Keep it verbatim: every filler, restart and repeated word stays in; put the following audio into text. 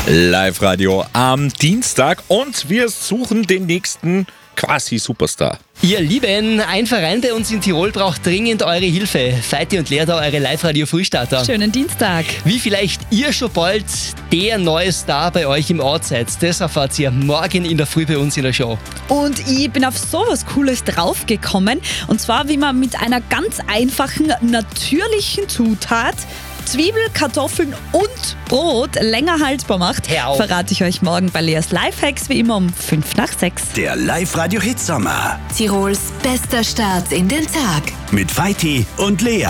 Live-Radio am Dienstag und wir suchen den nächsten quasi Superstar. Ihr Lieben, ein Verein bei uns in Tirol braucht dringend eure Hilfe. Feiti und Lea da, eure Live-Radio-Frühstarter. Schönen Dienstag. Wie vielleicht ihr schon bald der neue Star bei euch im Ort seid, das erfahrt ihr morgen in der Früh bei uns in der Show. Und ich bin auf sowas Cooles draufgekommen. Und zwar, wie man mit einer ganz einfachen, natürlichen Zutat Zwiebel, Kartoffeln und Brot länger haltbar macht, Hör auf. verrate ich euch morgen bei Leas Lifehacks wie immer um fünf nach sechs. Der Live-Radio-Hit Sommer Tirols bester Start in den Tag. mit Feiti und Lea.